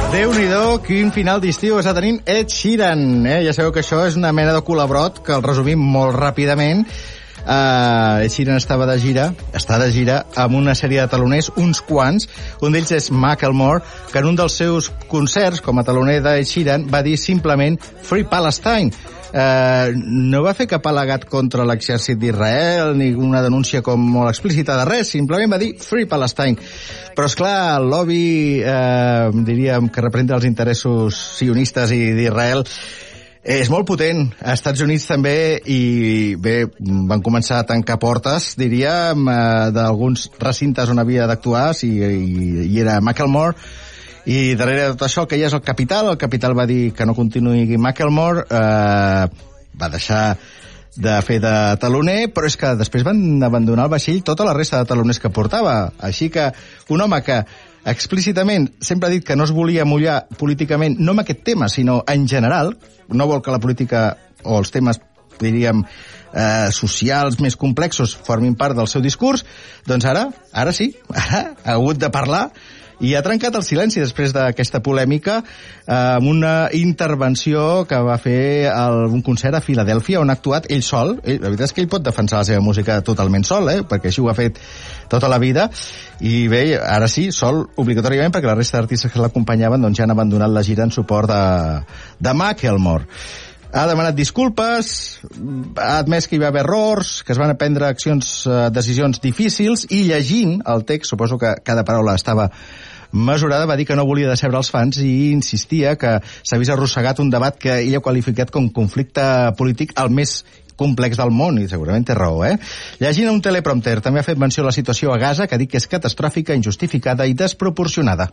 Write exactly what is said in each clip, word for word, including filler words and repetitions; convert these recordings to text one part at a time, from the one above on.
Déu-n'hi-do, quin final d'estiu està tenint Ed Sheeran. Eh? Ja sabeu que això és una mena de colabrot, que el resumim molt ràpidament. Uh, Ed Sheeran estava de gira, està de gira amb una sèrie de taloners, uns quants. Un d'ells és Macklemore, que en un dels seus concerts, com a taloner d'Ed Sheeran, va dir simplement Free Palestine. Uh, no va fer cap al·legat contra l'exèrcit d'Israel ni una denúncia com molt explícita de res, simplement va dir Free Palestine. Però esclar, el lobby uh, diríem que representa els interessos sionistes i d'Israel és molt potent. A Estats Units també, i bé, van començar a tancar portes, diríem, uh, d'alguns recintes on havia d'actuar, si i, i era Macklemore. I darrere de tot això, que ja és el Capital, el Capital va dir que no continuï Macklemore, eh, va deixar de fer de taloner, però és que després van abandonar el vaixell tota la resta de taloners que portava. Així que un home que explícitament sempre ha dit que no es volia mullar políticament, no amb aquest tema, sinó en general, no vol que la política o els temes, diríem, eh, socials més complexos formin part del seu discurs, doncs ara, ara sí, ara ha hagut de parlar i ha trencat el silenci després d'aquesta polèmica eh, amb una intervenció que va fer el, un concert a Filadèlfia on ha actuat ell sol. Ell, la veritat és que ell pot defensar la seva música totalment sol, eh, perquè així ho ha fet tota la vida, i bé, ara sí, sol obligatòriament, perquè la resta d'artistes que l'acompanyaven doncs, ja han abandonat la gira en suport de, de Macklemore. Ha demanat disculpes, ha admès que hi va haver errors, que es van prendre accions, decisions difícils, i llegint el text, suposo que cada paraula estava mesurada, va dir que no volia decebre els fans i insistia que s'ha vist arrossegat un debat que ell ha qualificat com conflicte polític el més complex del món, i segurament té raó, eh? Llegint un teleprompter, també ha fet menció a la situació a Gaza, que ha dit que és catastròfica, injustificada i desproporcionada.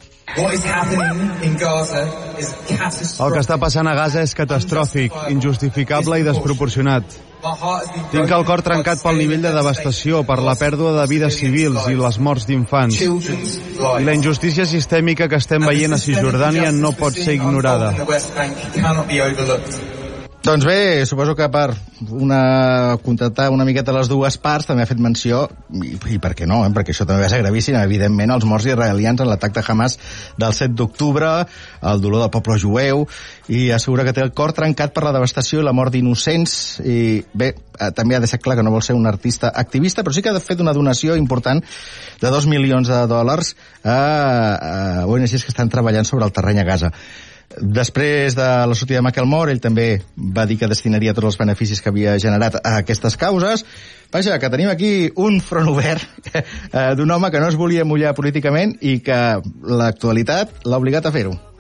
El que està passant a Gaza és catastròfic, injustificable i desproporcionat. Tinc el cor trencat pel nivell de devastació, per la pèrdua de vides civils i les morts d'infants. I la injustícia sistèmica que estem veient a Cisjordània no pot ser ignorada. Doncs bé, suposo que per una, contractar una miqueta les dues parts també ha fet menció, i, i per què no, eh? Perquè això també va ser gravíssim, evidentment, els morts israelians en l'atac de Hamas del set d'octubre, el dolor del poble jueu, i assegura que té el cor trencat per la devastació i la mort d'innocents, i bé, eh, també ha de ser clar que no vol ser un artista activista, però sí que ha fet una donació important de dos milions de dòlars a, a O N Ges que estan treballant sobre el terreny a Gaza. Després de la sortida de Macklemore, ell també va dir que destinaria tots els beneficis que havia generat a aquestes causes. Vaja, que tenim aquí un front obert d'un home que no es volia mullar políticament i que l'actualitat l'ha obligat a fer-ho.